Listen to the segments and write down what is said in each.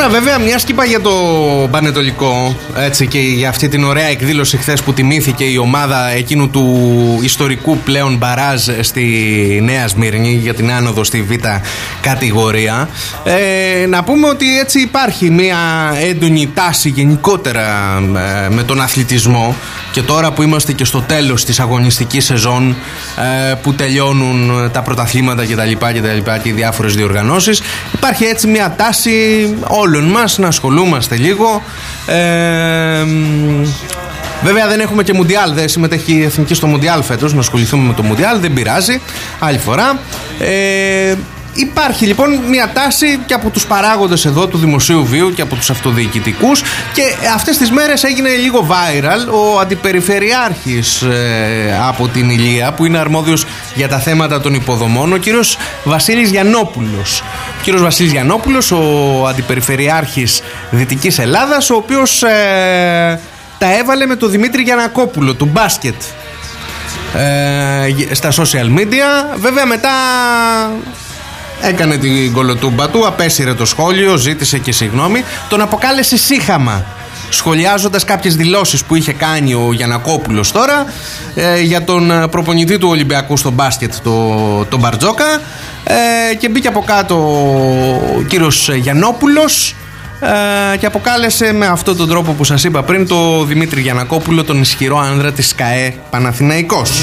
Τώρα βέβαια, μιας και είπα για το Πανετολικό, έτσι, και για αυτή την ωραία εκδήλωση χθες που τιμήθηκε η ομάδα εκείνου του ιστορικού πλέον μπαράζ στη Νέα Σμύρνη για την άνοδο στη Β' κατηγορία, να πούμε ότι έτσι υπάρχει μια έντονη τάση γενικότερα με τον αθλητισμό, και τώρα που είμαστε και στο τέλος της αγωνιστικής σεζόν, που τελειώνουν τα πρωταθλήματα κτλ. Και οι διάφορες διοργανώσεις, υπάρχει έτσι μια τάση όλων μας να ασχολούμαστε λίγο. Βέβαια δεν έχουμε και Μουντιάλ, δεν συμμετέχει η Εθνική στο Μουντιάλ φέτος, να ασχοληθούμε με το Μουντιάλ, δεν πειράζει, άλλη φορά. Υπάρχει λοιπόν μια τάση και από τους παράγοντες εδώ του δημοσίου βίου και από τους αυτοδιοικητικούς, και αυτές τις μέρες έγινε λίγο viral ο αντιπεριφερειάρχης από την Ηλεία, που είναι αρμόδιος για τα θέματα των υποδομών, ο κύριος Βασίλης Γιαννόπουλος. Ο κύριος Βασίλης Γιαννόπουλος, ο αντιπεριφερειάρχης Δυτικής Ελλάδας, ο οποίος τα έβαλε με τον Δημήτρη Γιαννακόπουλο του μπάσκετ στα social media. Βέβαια μετά έκανε την κολοτούμπα του, απέσυρε το σχόλιο, ζήτησε και συγγνώμη, τον αποκάλεσε σύχαμα, σχολιάζοντας κάποιες δηλώσεις που είχε κάνει ο Γιαννακόπουλος τώρα για τον προπονητή του Ολυμπιακού στο μπάσκετ, τον Μπαρτζόκα, και μπήκε από κάτω ο κύριος Γιαννόπουλος και αποκάλεσε με αυτόν τον τρόπο που σας είπα πριν το Δημήτρη Γιαννακόπουλο τον ισχυρό άνδρα της ΣΚΑΕ Παναθηναϊκός.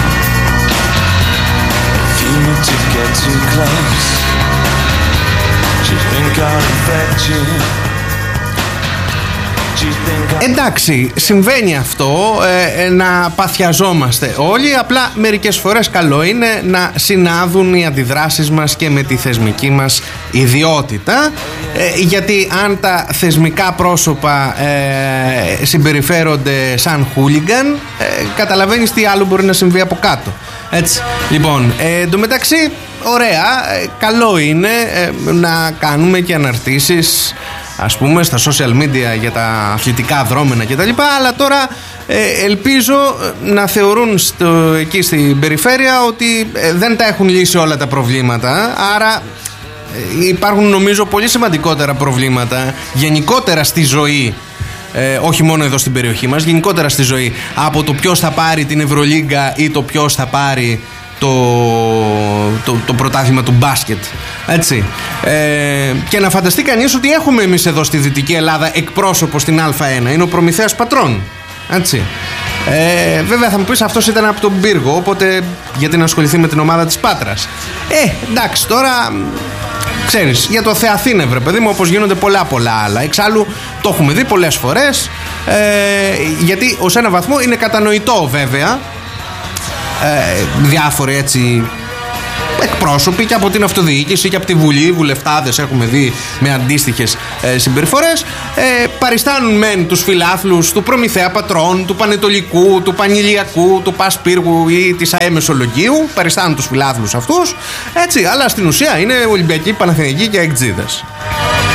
Εντάξει, συμβαίνει αυτό, να παθιαζόμαστε όλοι, απλά μερικές φορές καλό είναι να συνάδουν οι αντιδράσεις μας και με τη θεσμική μας ιδιότητα, γιατί αν τα θεσμικά πρόσωπα συμπεριφέρονται σαν χούλιγκαν, καταλαβαίνεις τι άλλο μπορεί να συμβεί από κάτω. Έτσι, λοιπόν, εντωμεταξύ, ωραία, καλό είναι να κάνουμε και αναρτήσεις, ας πούμε, στα social media για τα αθλητικά δρόμενα κτλ. Αλλά τώρα ελπίζω να θεωρούν εκεί στην περιφέρεια ότι δεν τα έχουν λύσει όλα τα προβλήματα. Άρα υπάρχουν, νομίζω, πολύ σημαντικότερα προβλήματα γενικότερα στη ζωή, όχι μόνο εδώ στην περιοχή μας, γενικότερα στη ζωή, από το ποιος θα πάρει την Ευρωλίγκα ή το ποιος θα πάρει το πρωτάθλημα του μπάσκετ. Έτσι. Και να φανταστεί κανείς ότι έχουμε εμείς εδώ στη Δυτική Ελλάδα εκπρόσωπο στην Α1, είναι ο Προμηθέας Πατρών. Έτσι. Βέβαια θα μου πεις, αυτός ήταν από τον Πύργο, οπότε γιατί να ασχοληθεί με την ομάδα της Πάτρας. Εντάξει, τώρα ξέρεις, για το Θεαθήνε, βρε παιδί μου, όπως γίνονται πολλά άλλα. Εξάλλου το έχουμε δει πολλές φορές, γιατί ως ένα βαθμό είναι κατανοητό βέβαια, διάφοροι έτσι εκπρόσωποι και από την αυτοδιοίκηση και από τη Βουλή, βουλευτάδες έχουμε δει με αντίστοιχες συμπεριφορές, παριστάνουν μεν τους φιλάθλους του Προμηθέα Πατρών, του Πανετολικού, του Πανηλιακού, του Πας Πύργου ή της ΑΕ Μεσολογγίου, παριστάνουν τους φιλάθλους αυτούς, έτσι, αλλά στην ουσία είναι Ολυμπιακοί, Παναθηναϊκοί και αεκτζίδες.